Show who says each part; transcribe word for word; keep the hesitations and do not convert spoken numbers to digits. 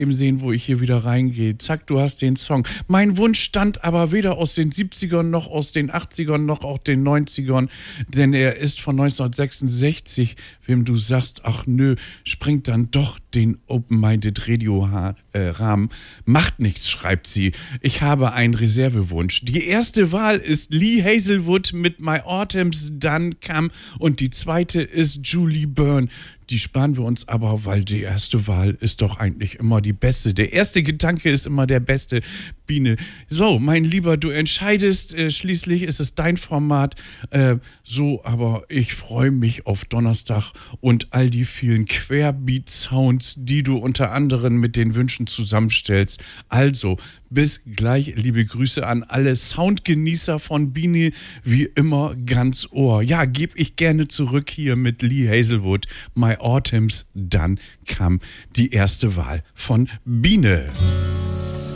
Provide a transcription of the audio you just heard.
Speaker 1: eben sehen, wo ich hier wieder reingehe. Zack, du hast den Song. Mein Wunsch stammt aber weder aus den siebzigern noch aus den achtzigern noch aus den neunzigern, denn er ist von neunzehnhundertsechsundsechzig. Wem du sagst, ach nö, springt dann doch den Open-Minded Radio-Rahmen. Macht nichts, schreibt sie. Ich habe einen Reservewunsch. Die erste Wahl ist Lee Hazelwood mit My Autumn's Done Come und die zweite ist Julie Byrne. Die sparen wir uns aber, weil die erste Wahl ist doch eigentlich immer die beste. Der erste Gedanke ist immer der beste, Biene. So, mein Lieber, du entscheidest, äh, schließlich ist es dein Format. Äh, so, aber ich freue mich auf Donnerstag und all die vielen Querbeat-Sounds, die du unter anderem mit den Wünschen zusammenstellst. Also, bis gleich, liebe Grüße an alle Soundgenießer von Biene, wie immer ganz Ohr. Ja, gebe ich gerne zurück hier mit Lee Hazelwood. My Autumn's Done Come, die erste Wahl von Biene.